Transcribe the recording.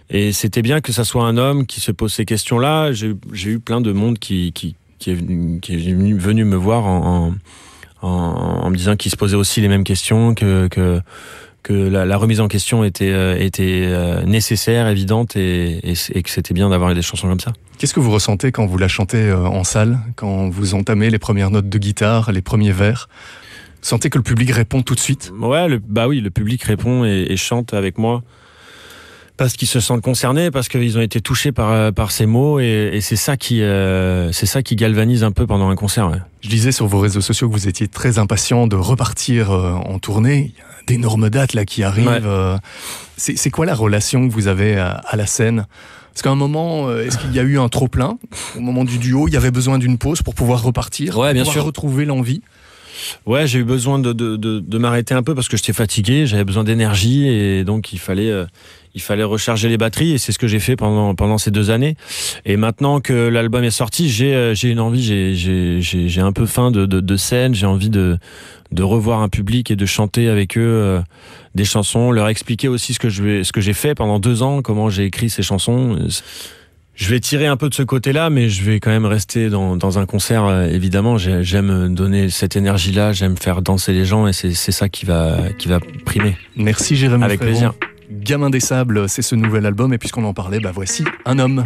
Et c'était bien que ça soit un homme qui se pose ces questions-là. J'ai eu plein de monde qui est venu me voir en me disant qu'il se posait aussi les mêmes questions, que la remise en question était nécessaire, évidente, et que c'était bien d'avoir des chansons comme ça. Qu'est-ce que vous ressentez quand vous la chantez en salle, quand vous entamez les premières notes de guitare, les premiers vers? Sentez que le public répond tout de suite? Ouais, le public répond et chante avec moi. Parce qu'ils se sentent concernés, parce qu'ils ont été touchés par ces mots, et c'est ça qui galvanise un peu pendant un concert. Ouais. Je disais sur vos réseaux sociaux que vous étiez très impatient de repartir en tournée. Il y a d'énormes dates là qui arrivent. Ouais. C'est quoi la relation que vous avez à la scène? Parce qu'à un moment, est-ce qu'il y a eu un trop-plein? Au moment du duo, il y avait besoin d'une pause pour pouvoir repartir, ouais, bien pour pouvoir sûr. Retrouver l'envie? Ouais, j'ai eu besoin de m'arrêter un peu parce que j'étais fatigué, j'avais besoin d'énergie, et donc il fallait recharger les batteries, et c'est ce que j'ai fait pendant ces 2 années. Et maintenant que l'album est sorti, j'ai une envie, j'ai un peu faim de scène, j'ai envie de revoir un public et de chanter avec eux des chansons, leur expliquer aussi ce que j'ai fait pendant 2 ans, comment j'ai écrit ces chansons. Je vais tirer un peu de ce côté-là, mais je vais quand même rester dans un concert, évidemment. J'aime donner cette énergie-là, j'aime faire danser les gens, et c'est ça qui va primer. Merci Jérémy Avec Frérot. plaisir. Gamin des Sables, c'est ce nouvel album, et puisqu'on en parlait, voici Un homme.